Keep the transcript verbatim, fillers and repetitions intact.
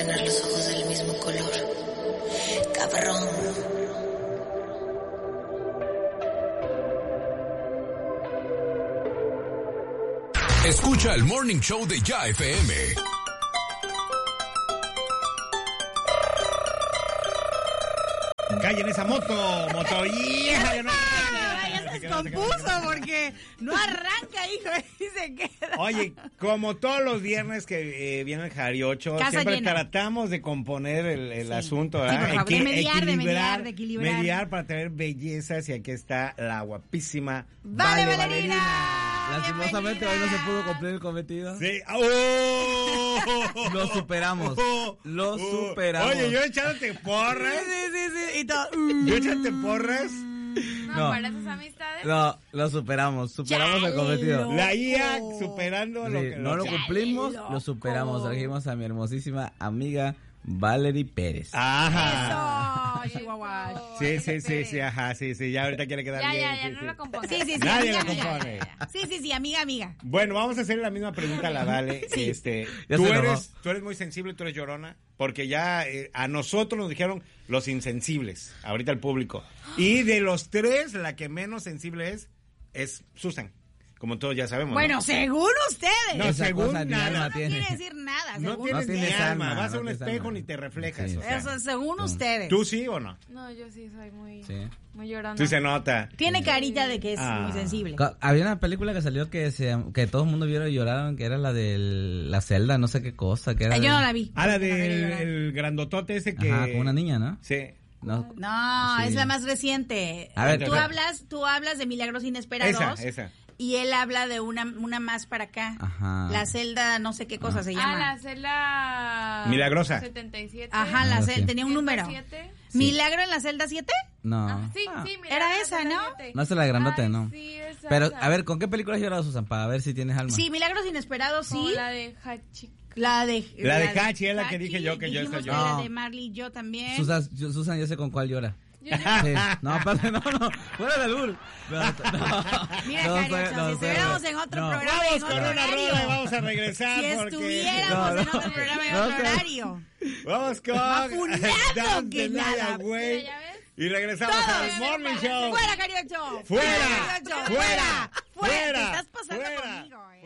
tener los ojos del mismo color. Cabrón. Escucha el Morning Show de Ya F M. Callen esa moto, moto vieja. Ya, no, ya se descompuso porque no arranca, hijo, y se queda. Oye, como todos los viernes que eh, viene el Jariocho, Casa siempre llena. tratamos de componer el, el Sí. asunto, Sí, ¿verdad? por favor, de Equi- mediar, de equilibrar, mediar, de equilibrar. mediar para tener bellezas, y aquí está la guapísima ¡Vale, Vale Valerina! Lastimosamente hoy no se pudo cumplir el cometido. Sí. ¡Oh! Lo superamos. Oh, Lo oh. superamos. Oye, yo echándote porras. Sí, sí, sí, y todo. Yo echándote porras. No, No. para esas amistades. No, lo superamos. Superamos el cometido. La I A superando lo Sí, que no lo que- cumplimos, loco. lo superamos. Trajimos a mi hermosísima amiga Valerie Pérez. Ajá. Eso, Chihuahua. Sí, sí, sí, sí, ajá, sí, sí, ya ahorita quiere quedar Ya, bien. ya, ya, sí, no sí. lo compongas. Sí, sí, sí. Nadie amiga, la amiga. compone. Sí, sí, sí, amiga, amiga. Bueno, vamos a hacer la misma pregunta a la Vale. Este, Ya tú se enojó. eres, tú eres muy sensible, tú eres llorona, porque ya eh, a nosotros nos dijeron los insensibles, ahorita el público. Y de los tres, la que menos sensible es, es Susan, como todos ya sabemos. Bueno, ¿no? según ustedes. No, Esa según cosa ni nada. alma No tiene. quiere decir nada. No según tienes No ni tienes alma, alma, vas a no un tienes espejo alma. ni te reflejas. Sí. O sea. Eso, según No. ustedes. ¿Tú sí o no? No, yo sí soy muy, Sí. muy llorona. Tú se nota. Tiene carita de que es Ah. muy sensible. Co- Había una película que salió que se, que todo el mundo vieron y lloraron, que era la de la celda, no sé qué cosa, que era Ah, yo de- no la vi. Ah, la No quería del llorar. el grandotote ese que... Ajá, con una niña, ¿no? Sí. No, No, Sí. es la más reciente. A ver, tú o sea- hablas, tú hablas de Milagros Inesperados. Esa, esa. Y él habla de una, una más para acá. Ajá. La celda, no sé qué cosa Ah. se Ah, llama. la celda... Milagrosa. setenta y siete. Ajá, la Ah, celda, sí. tenía un número. ciento siete. ¿Milagro en la celda siete? no. Ah, sí, Ah. sí, mira. Era la esa, celda ¿no? siete. No es la de grandote, Ay, no. Sí, esa, Pero, esa. a ver, ¿con qué película has llorado, Susan? Para ver si tienes alma. Sí, Milagros Inesperados, Como sí. la de Hachi. La de... La de Hachi es la que dije yo, que yo dijimos estoy que yo. La No. de Marley y yo también. Susan, yo, Susan, yo sé con cuál llora. Yo, yo, Sí. No, aparte, no, no. Fuera de albur. No, no, Mira, no, Cariocha, soy- no, si soy- estuviéramos en otro no. programa, Vamos en con otro una horario. rola y vamos a regresar. Si porque... estuviéramos No, en no. otro programa, en No, otro no. horario. Vamos con funado Dance que the Night nada. Away. Mira, ¿ya ves? Y regresamos Todos. al Morning Show. ¡Fuera, Cariocho! ¡Fuera! Cariocho! ¡Fuera! ¡Fuera! Te ¡Fuera! estás pasando ¡Fuera! conmigo, eh.